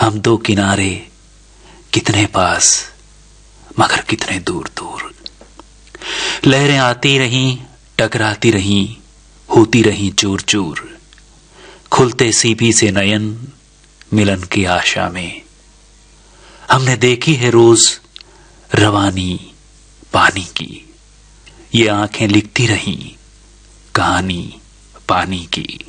हम दो किनारे, कितने पास मगर कितने दूर दूर। लहरें आती रहीं, टकराती रहीं, होती रहीं चूर चूर। खुलते सीपी से नयन मिलन की आशा में। हमने देखी है रोज रवानी पानी की, ये आंखें लिखती रहीं कहानी पानी की।